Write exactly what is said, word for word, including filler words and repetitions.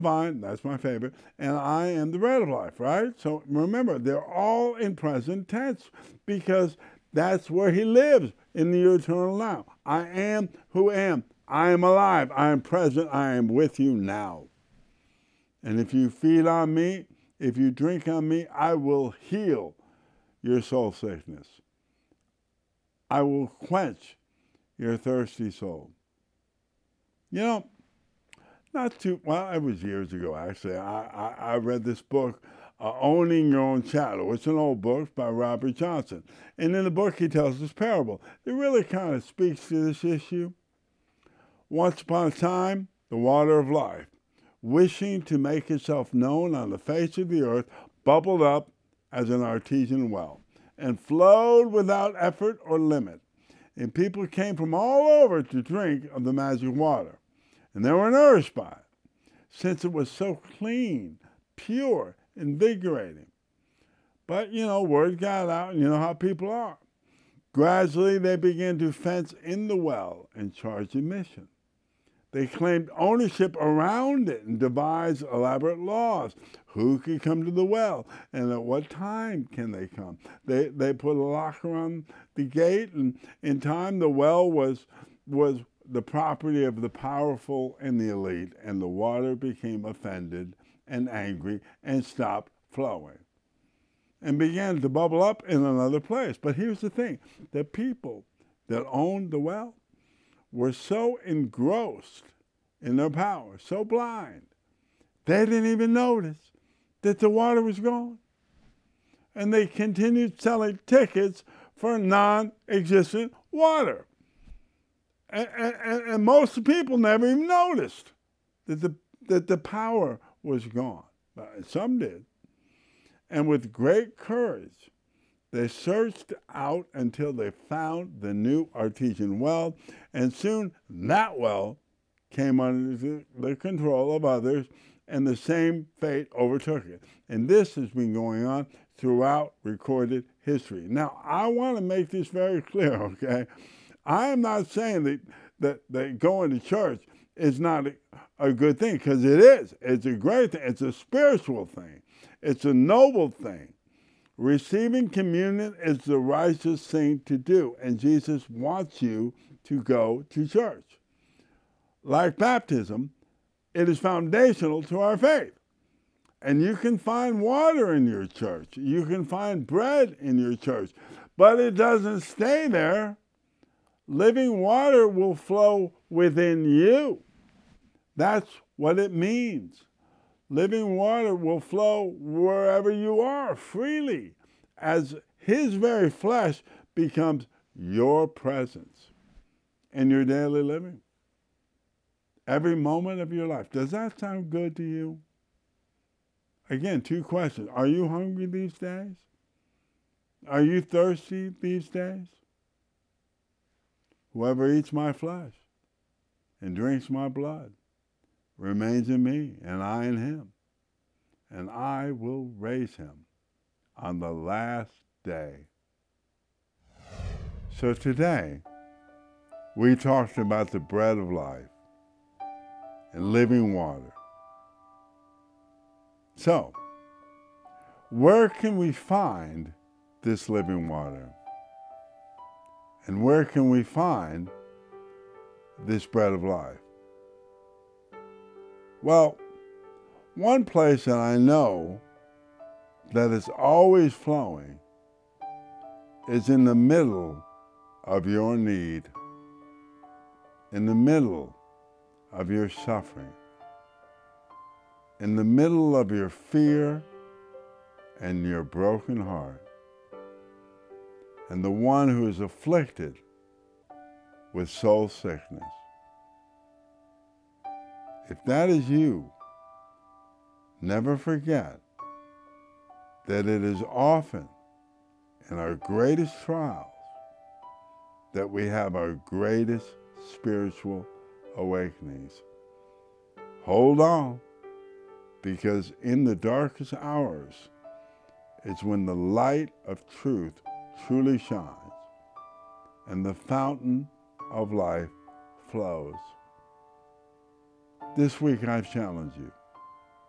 vine, that's my favorite, and I am the bread of life, right? So remember, they're all in present tense because that's where he lives, in the eternal now. I am who am. I am alive. I am present. I am with you now. And if you feed on me, if you drink on me, I will heal your soul sickness. I will quench your thirsty soul. You know, not too, well, it was years ago, actually. I, I, I read this book, uh, Owning Your Own Shadow. It's an old book by Robert Johnson. And in the book, he tells this parable. It really kind of speaks to this issue. Once upon a time, the water of life, wishing to make itself known on the face of the earth, bubbled up as an artesian well and flowed without effort or limit. And people came from all over to drink of the magic water. And they were nourished by it, since it was so clean, pure, invigorating. But, you know, word got out, and you know how people are. Gradually, they began to fence in the well and charge admission. They claimed ownership around it and devised elaborate laws. Who could come to the well and at what time can they come? They, they put a lock around the gate, and in time the well was, was the property of the powerful and the elite, and the water became offended and angry and stopped flowing and began to bubble up in another place. But here's the thing. The people that owned the well were so engrossed in their power, so blind, they didn't even notice that the water was gone. And they continued selling tickets for non-existent water. And, and, and most people never even noticed that the, that the power was gone. But some did. And with great courage, they searched out until they found the new artesian well, and soon that well came under the control of others, and the same fate overtook it. And this has been going on throughout recorded history. Now, I want to make this very clear, okay? I am not saying that, that, that going to church is not a, a good thing, because it is. It's a great thing. It's a spiritual thing. It's a noble thing. Receiving communion is the righteous thing to do, and Jesus wants you to go to church. Like baptism, it is foundational to our faith. And you can find water in your church. You can find bread in your church. But it doesn't stay there. Living water will flow within you. That's what it means. Living water will flow wherever you are freely, as his very flesh becomes your presence in your daily living. Every moment of your life. Does that sound good to you? Again, two questions. Are you hungry these days? Are you thirsty these days? Whoever eats my flesh and drinks my blood remains in me, and I in him. And I will raise him on the last day. So today, we talked about the bread of life and living water. So, where can we find this living water? And where can we find this bread of life? Well, one place that I know that is always flowing is in the middle of your need, in the middle of your suffering, in the middle of your fear and your broken heart, and the one who is afflicted with soul sickness. If that is you, never forget that it is often in our greatest trials that we have our greatest spiritual awakenings. Hold on, because in the darkest hours, it's when the light of truth truly shines and the fountain of life flows. This week I've challenged you.